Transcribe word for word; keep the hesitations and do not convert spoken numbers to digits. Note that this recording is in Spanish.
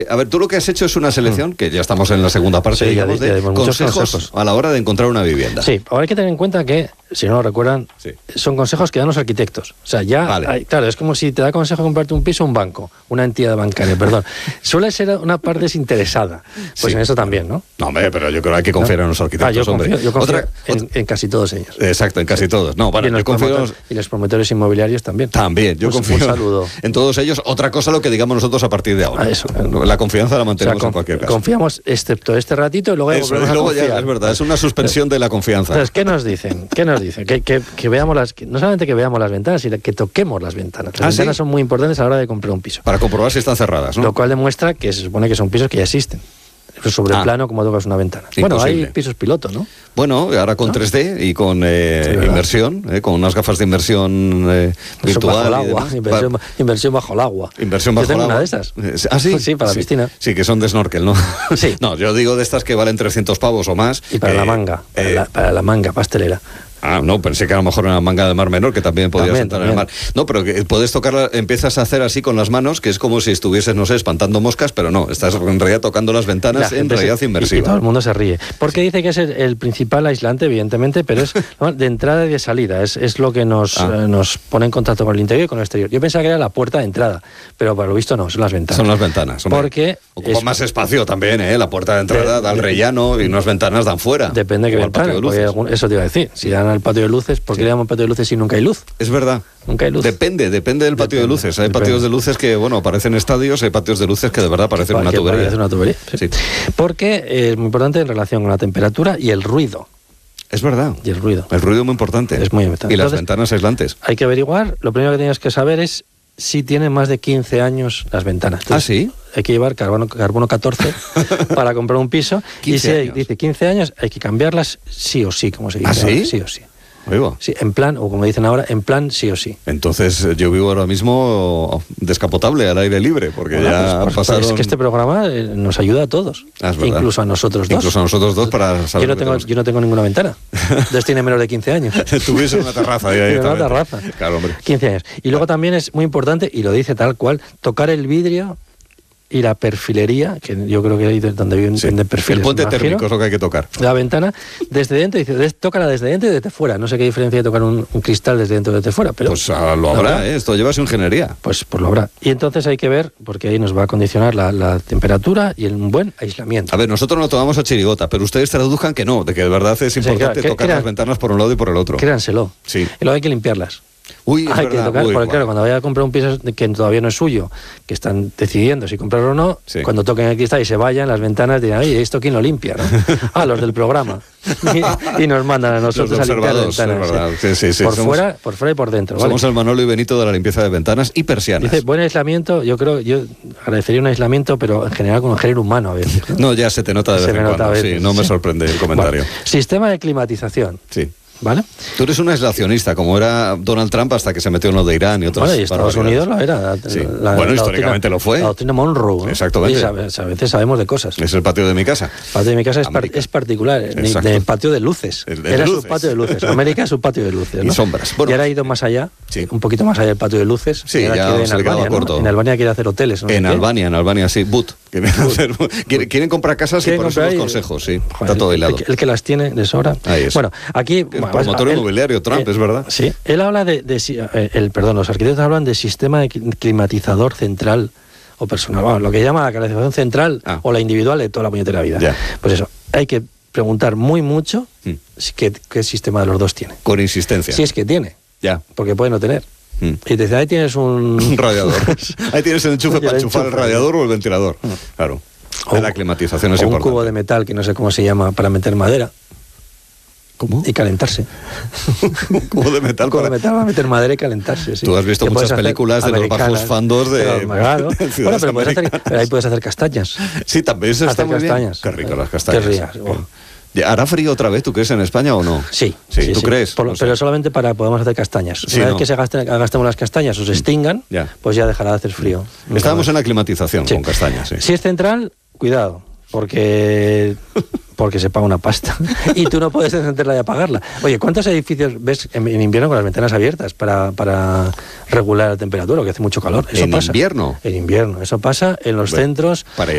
A ver, tú lo que has hecho es una selección, que ya estamos en la segunda parte, sí, digamos, ya, ya, de ya, consejos, consejos a la hora de encontrar una vivienda. Sí, ahora hay que tener en cuenta que, si no lo recuerdan, sí. son consejos que dan los arquitectos. O sea, ya, vale. hay, claro, es como si te da consejo de comprarte un piso un banco, una entidad bancaria, perdón. Suele ser una parte desinteresada. Pues sí, en eso también, ¿no? No, hombre, pero yo creo que hay que confiar ¿no? en los arquitectos, ah, yo confío, hombre. Yo confío otra, en, otra... en casi todos ellos. Exacto, en casi sí. todos. No, bueno, y, yo confío en los... y los promotores inmobiliarios también. También, yo pues, confío un saludo. en todos ellos. Otra cosa lo que digamos nosotros a partir de ahora. Ah, eso. La confianza la mantenemos o sea, en cualquier caso. Confiamos excepto este ratito y luego, eso, y luego ya es verdad, es una suspensión de la confianza. Entonces, ¿qué nos dicen? ¿Qué nos dicen? Que, que, que veamos las, que, no solamente que veamos las ventanas, sino que toquemos las ventanas. Las ¿Ah, ventanas sí? son muy importantes a la hora de comprar un piso. Para comprobar si están cerradas, ¿no? Lo cual demuestra que se supone que son pisos que ya existen. Sobre el ah, plano, como tocas una ventana. Imposible. Bueno, hay pisos piloto, ¿no? Bueno, ahora con ¿no? tres D y con eh, sí, inmersión, eh, con unas gafas de inversión eh, virtual. Bajo el agua, inversión, para... inversión bajo el agua. Inversión bajo yo tengo el agua. Una de esas. ¿Ah, sí? Sí, para sí. la piscina. Sí, que son de snorkel, ¿no? Sí. No, yo digo de estas que valen trescientos pavos o más. Y para eh, la manga, para, eh, la, para la manga pastelera. Ah, no, pensé que a lo mejor una manga de mar menor, que también podías también, entrar también. en el mar. No, pero que puedes tocarla, empiezas a hacer así con las manos, que es como si estuvieses, no sé, espantando moscas, pero no, estás en realidad tocando las ventanas en realidad se, inmersiva. Y, y todo el mundo se ríe. Porque dice que es el, el principal aislante, evidentemente, pero es de entrada y de salida. Es, es lo que nos, ah. eh, nos pone en contacto con el interior y con el exterior. Yo pensaba que era la puerta de entrada, pero para lo visto no, son las ventanas. Son las ventanas. Hombre. Porque ocupa es, más espacio también, ¿eh? La puerta de entrada de, da al de, rellano y unas ventanas dan fuera. Depende de qué ventana. Eso te iba a decir. Si dan al patio de luces, ¿por qué sí. le llaman patio de luces si nunca hay luz? Es verdad. Nunca hay luz. Depende, depende del patio depende, de luces. Hay depende. patios de luces que, bueno, parecen estadios, hay patios de luces que de verdad parecen una tubería. Parece una tubería, sí. Sí. Porque es muy importante en relación con la temperatura y el ruido. Es verdad. Y el ruido. El ruido es muy importante. Es muy importante. Y las Entonces, ventanas aislantes. Hay que averiguar, lo primero que tienes que saber es si tienen más de quince años las ventanas. Entonces, ¿ah, sí? Hay que llevar carbono, carbono catorce para comprar un piso. Y si hay, dice quince años, hay que cambiarlas sí o sí, como se dice. ¿Ah, sí? Sí o sí. Oigo. Sí, en plan, o como dicen ahora, en plan sí o sí. Entonces yo vivo ahora mismo descapotable, al aire libre, porque bueno, ya pues, pasaron... Es que este programa eh, nos ayuda a todos, ah, incluso a nosotros dos. Incluso a nosotros dos para saber... Yo no, tengo, yo no tengo ninguna ventana, entonces tiene menos de quince años. Tuviese una terraza. Una terraza. Claro, hombre. quince años. Y luego también es muy importante, y lo dice tal cual, tocar el vidrio y la perfilería, que yo creo que ahí donde viven sí. perfiles. El puente térmico es lo que hay que tocar. La ventana desde dentro, dice, tócala desde dentro y desde fuera. No sé qué diferencia hay de tocar un, un cristal desde dentro y desde fuera, pero... Pues uh, lo habrá, ¿eh? Esto lleva su ingeniería. Pues, pues lo habrá. Y entonces hay que ver, porque ahí nos va a condicionar la, la temperatura y el buen aislamiento. A ver, nosotros no tomamos a chirigota, pero ustedes traduzcan que no, de que de verdad es importante sí, claro, tocar crean, las ventanas por un lado y por el otro. Créanselo. Sí. Y luego hay que limpiarlas. Uy, es hay verdad, que tocar, uy, porque wow. claro, cuando vaya a comprar un piso que todavía no es suyo, que están decidiendo si comprarlo o no, sí. cuando toquen el cristal y se vayan, las ventanas dirán, oye, ¿esto quién lo limpia? ¿no? Ah, los del programa. Y, y nos mandan a nosotros a limpiar las ventanas. Sí, sí, sí, por, somos, fuera, por fuera y por dentro. Somos ¿vale? el Manolo y Benito de la limpieza de ventanas y persianas. Dice, buen aislamiento, yo creo, yo agradecería un aislamiento, pero en general con un género humano a veces. No, no ya se te nota de se vez en cuando, veces, sí, no me sorprende el comentario. Bueno, sistema de climatización. Sí. ¿Vale? Tú eres un aislacionista, como era Donald Trump hasta que se metió en lo de Irán y otros. Bueno, y Estados Unidos lo era. Sí. La, bueno, la históricamente doctrina, lo fue. La doctrina Monroe. ¿no? Exactamente. Y a veces sabemos de cosas. Es el patio de mi casa. El patio de mi casa es, par, es particular, Exacto. de patio de luces. El, el era luces. Su patio de luces. América es su patio de luces. ¿no? Y sombras. Bueno, y ahora ha ido más allá, sí. un poquito más allá del patio de luces. Sí, ya quiere se le quedaba corto. ¿no? En Albania quiere hacer hoteles. ¿no? En ¿Qué? Albania, en Albania, sí. But. Quieren, quieren comprar casas y por eso los consejos, sí. Joder, está todo hilado. El, el que las tiene de sobra. Ahí es. Bueno, aquí... El promotor inmobiliario Trump, es verdad. Sí, él habla de, de el, perdón, los arquitectos hablan de sistema de climatizador central o personal, bueno, lo que llama la calefacción central ah. o la individual de toda la puñetera vida. Ya. Pues eso, hay que preguntar muy mucho hmm. qué, qué sistema de los dos tiene. Con insistencia. Si es que tiene. Ya. Porque puede no tener. Hmm. Y te dice, ahí tienes un... un radiador. Ahí tienes el enchufe para enchufar el radiador o el ventilador. Hmm. Claro. O, la climatización es o importante. un cubo de metal que no sé cómo se llama para meter madera. ¿Cómo? Y calentarse. Un cubo de metal. Un cubo para... de metal para meter madera y calentarse, sí. Tú has visto muchas películas de los bajos fandos de... Pero, claro. Bueno, pero, puedes hacer, pero ahí puedes hacer castañas. Sí, también eso está muy castañas. bien. Qué rico las castañas. Qué rías. Oh. ¿Hará frío otra vez, tú crees, en España o no? Sí. Sí, sí ¿tú sí. crees? Por, no sé. Pero solamente para podemos hacer castañas. Sí, Una no. vez que se gasten, gastemos las castañas o se extingan, ya. pues ya dejará de hacer frío. Estábamos en la climatización sí. con castañas, sí. Si es central, cuidado, porque... porque se paga una pasta y tú no puedes encenderla y apagarla. Oye, ¿cuántos edificios ves en, en invierno con las ventanas abiertas para, para regular la temperatura, que hace mucho calor? Eso ¿En pasa. invierno? En invierno, eso pasa en los bueno, centros... Para